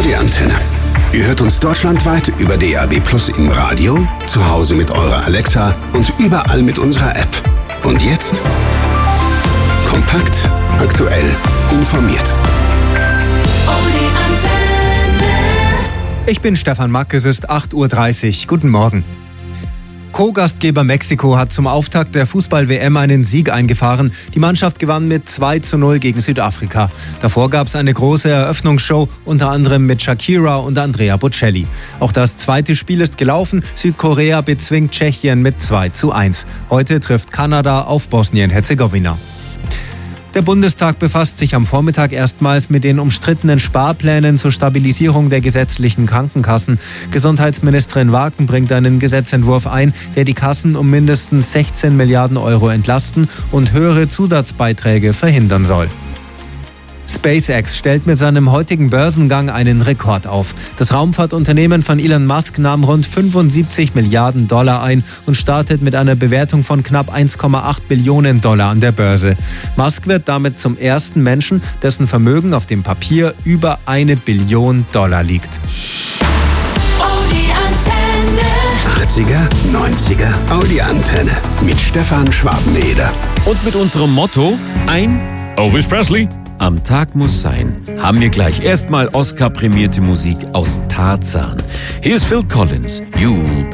Audi Antenne. Ihr hört uns deutschlandweit über DAB+ im Radio, zu Hause mit eurer Alexa und überall mit unserer App. Und jetzt kompakt, aktuell, informiert. Audi Antenne. Ich bin Stefan Mack, es ist 8:30 Uhr. Guten Morgen. Co-Gastgeber Mexiko hat zum Auftakt der Fußball-WM einen Sieg eingefahren. Die Mannschaft gewann mit 2:0 gegen Südafrika. Davor gab es eine große Eröffnungsshow, unter anderem mit Shakira und Andrea Bocelli. Auch das zweite Spiel ist gelaufen. Südkorea bezwingt Tschechien mit 2:1. Heute trifft Kanada auf Bosnien-Herzegowina. Der Bundestag befasst sich am Vormittag erstmals mit den umstrittenen Sparplänen zur Stabilisierung der gesetzlichen Krankenkassen. Gesundheitsministerin Waken bringt einen Gesetzentwurf ein, der die Kassen um mindestens 16 Milliarden Euro entlasten und höhere Zusatzbeiträge verhindern soll. SpaceX stellt mit seinem heutigen Börsengang einen Rekord auf. Das Raumfahrtunternehmen von Elon Musk nahm rund 75 Milliarden Dollar ein und startet mit einer Bewertung von knapp 1,8 Billionen Dollar an der Börse. Musk wird damit zum ersten Menschen, dessen Vermögen auf dem Papier über 1 Billion Dollar liegt. Audi Antenne. 80er, 90er, Audi Antenne mit Stefan Schwabeneder. Und mit unserem Motto, ein Elvis Presley am Tag muss sein, haben wir gleich erstmal Oscar-prämierte Musik aus Tarzan. Hier ist Phil Collins, You